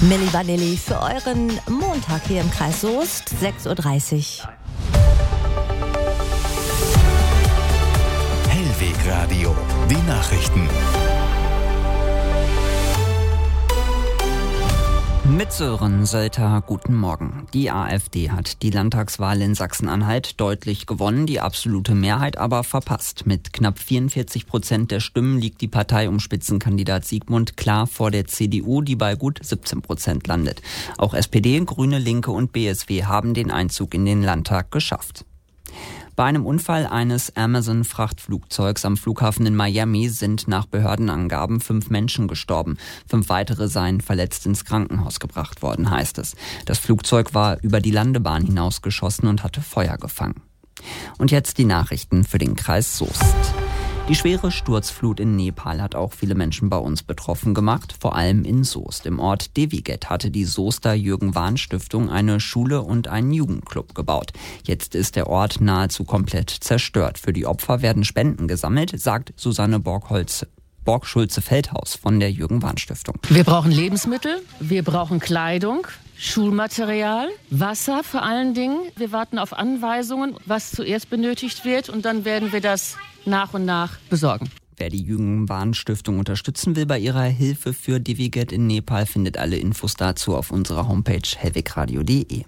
Milli Vanilli für euren Montag hier im Kreis Soest, 6.30 Uhr. Hellweg Radio, die Nachrichten. Mit Sören Sölter, guten Morgen. Die AfD hat die Landtagswahl in Sachsen-Anhalt deutlich gewonnen, die absolute Mehrheit aber verpasst. Mit knapp 44% der Stimmen liegt die Partei um Spitzenkandidat Siegmund klar vor der CDU, die bei gut 17% landet. Auch SPD, Grüne, Linke und BSW haben den Einzug in den Landtag geschafft. Bei einem Unfall eines Amazon-Frachtflugzeugs am Flughafen in Miami sind nach Behördenangaben 5 Menschen gestorben. 5 weitere seien verletzt ins Krankenhaus gebracht worden, heißt es. Das Flugzeug war über die Landebahn hinausgeschossen und hatte Feuer gefangen. Und jetzt die Nachrichten für den Kreis Soest. Die schwere Sturzflut in Nepal hat auch viele Menschen bei uns betroffen gemacht, vor allem in Soest. Im Ort Deviget hatte die Soester Jürgen-Wahn-Stiftung eine Schule und einen Jugendclub gebaut. Jetzt ist der Ort nahezu komplett zerstört. Für die Opfer werden Spenden gesammelt, sagt Susanne Borg-Schulze-Feldhaus von der Jürgen-Wahn-Stiftung. Wir brauchen Lebensmittel, wir brauchen Kleidung, Schulmaterial, Wasser vor allen Dingen. Wir warten auf Anweisungen, was zuerst benötigt wird, und dann werden wir das nach und nach besorgen. Wer die Jürgen-Wahn-Stiftung unterstützen will bei ihrer Hilfe für Deviget in Nepal, findet alle Infos dazu auf unserer Homepage hellwegradio.de.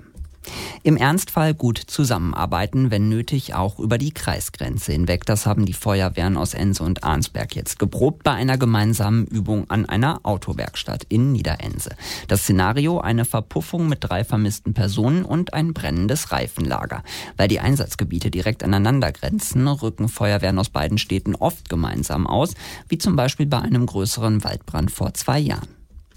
Im Ernstfall gut zusammenarbeiten, wenn nötig auch über die Kreisgrenze hinweg. Das haben die Feuerwehren aus Ense und Arnsberg jetzt geprobt bei einer gemeinsamen Übung an einer Autowerkstatt in Niederense. Das Szenario: eine Verpuffung mit 3 vermissten Personen und ein brennendes Reifenlager. Weil die Einsatzgebiete direkt aneinander grenzen, rücken Feuerwehren aus beiden Städten oft gemeinsam aus, wie zum Beispiel bei einem größeren Waldbrand vor 2 Jahren.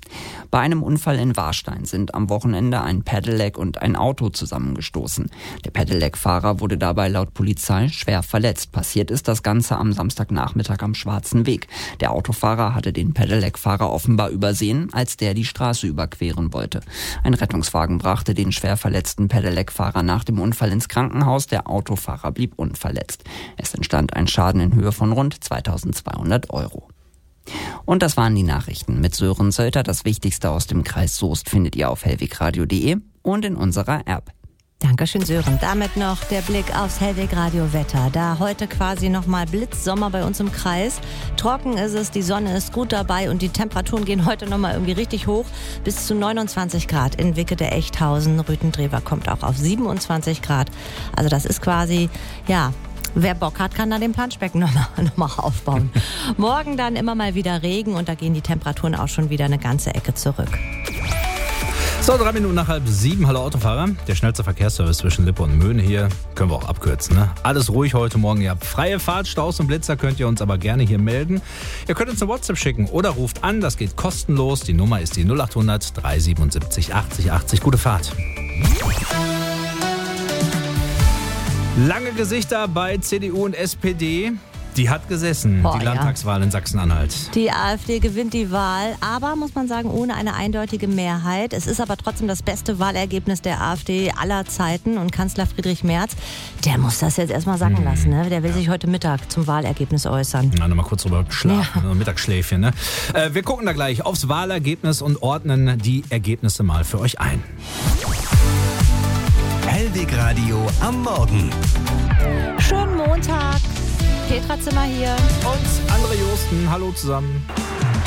Bei einem Unfall in Warstein sind am Wochenende ein Pedelec und ein Auto zusammengestoßen. Der Pedelec-Fahrer wurde dabei laut Polizei schwer verletzt. Passiert ist das Ganze am Samstagnachmittag am Schwarzen Weg. Der Autofahrer hatte den Pedelec-Fahrer offenbar übersehen, als der die Straße überqueren wollte. Ein Rettungswagen brachte den schwer verletzten Pedelec-Fahrer nach dem Unfall ins Krankenhaus. Der Autofahrer blieb unverletzt. Es entstand ein Schaden in Höhe von rund 2.200 €. Und das waren die Nachrichten mit Sören Sölter. Das Wichtigste aus dem Kreis Soest findet ihr auf hellwegradio.de und in unserer App. Dankeschön, Sören. Damit noch der Blick aufs Hellweg-Radio-Wetter. Da heute quasi nochmal Blitzsommer bei uns im Kreis. Trocken ist es, die Sonne ist gut dabei und die Temperaturen gehen heute nochmal irgendwie richtig hoch. Bis zu 29 Grad in Wickede-Echthausen. Rüthendrewer kommt auch auf 27 Grad. Also das ist quasi, ja... Wer Bock hat, kann da den Planschbecken nochmal aufbauen. Morgen dann immer mal wieder Regen und da gehen die Temperaturen auch schon wieder eine ganze Ecke zurück. So, 3 Minuten nach 6:30. Hallo Autofahrer. Der schnellste Verkehrsservice zwischen Lippe und Möhne hier. Können wir auch abkürzen, ne? Alles ruhig heute Morgen. Ihr habt freie Fahrt, Staus und Blitzer könnt ihr uns aber gerne hier melden. Ihr könnt uns eine WhatsApp schicken oder ruft an. Das geht kostenlos. Die Nummer ist die 0800 377 80 80. Gute Fahrt. Lange Gesichter bei CDU und SPD. Die hat gesessen, die Landtagswahl in Sachsen-Anhalt. Die AfD gewinnt die Wahl, aber muss man sagen, ohne eine eindeutige Mehrheit. Es ist aber trotzdem das beste Wahlergebnis der AfD aller Zeiten. Und Kanzler Friedrich Merz, der muss das jetzt erstmal sagen lassen. Ne? Der will sich heute Mittag zum Wahlergebnis äußern. Ja, nochmal kurz drüber schlafen, Mittagsschläfchen. Ne? Wir gucken da gleich aufs Wahlergebnis und ordnen die Ergebnisse mal für euch ein. Hellweg Radio am Morgen. Schönen Montag. Petra Zimmer hier. Und Andre Josten. Hallo zusammen.